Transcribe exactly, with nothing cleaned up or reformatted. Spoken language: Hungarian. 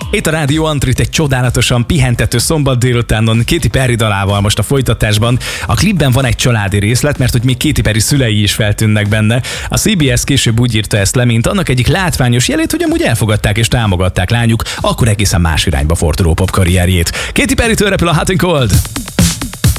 Itt a Rádió Antrit egy csodálatosan pihentető szombat délutánon Katy Perry dalával most a folytatásban. A klipben van egy családi részlet, mert hogy még Katy Perry szülei is feltűnnek benne. A cé bé es később úgy írta ezt le, mint annak egyik látványos jelét, hogy amúgy elfogadták és támogatták lányuk, akkor egészen más irányba forduló pop karrierjét. Katy Perrytől repül a Hot and Cold.